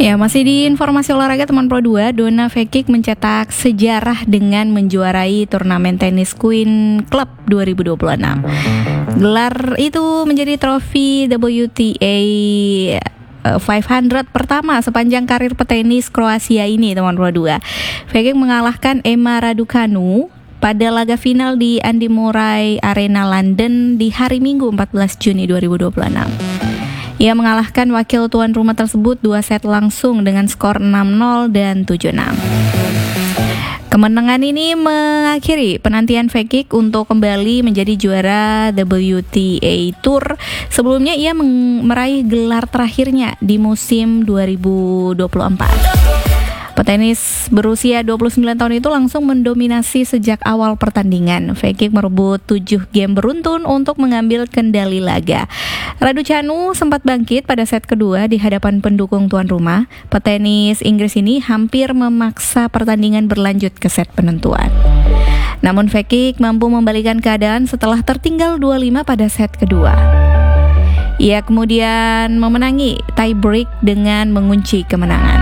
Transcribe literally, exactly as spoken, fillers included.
Ya, masih di informasi olahraga teman Pro dua, Donna Vekic mencetak sejarah dengan menjuarai turnamen tenis Queen Club dua ribu dua puluh enam. Gelar itu menjadi trofi W T A lima ratus pertama sepanjang karir petenis Kroasia ini teman Pro dua. Vekic mengalahkan Emma Raducanu pada laga final di Andy Murray Arena London di hari Minggu empat belas Juni dua ribu dua puluh enam. Ia mengalahkan wakil tuan rumah tersebut dua set langsung dengan skor enam nol dan tujuh enam. Kemenangan ini mengakhiri penantian Vekic untuk kembali menjadi juara W T A Tour. Sebelumnya ia meraih gelar terakhirnya di musim dua ribu dua puluh empat. Petenis berusia dua puluh sembilan tahun itu langsung mendominasi sejak awal pertandingan. Vekic merebut tujuh game beruntun untuk mengambil kendali laga. Raducanu sempat bangkit pada set kedua di hadapan pendukung tuan rumah. Petenis Inggris ini hampir memaksa pertandingan berlanjut ke set penentuan. Namun Vekic mampu membalikan keadaan setelah tertinggal dua lima pada set kedua. Ia kemudian memenangi tie break dengan mengunci kemenangan.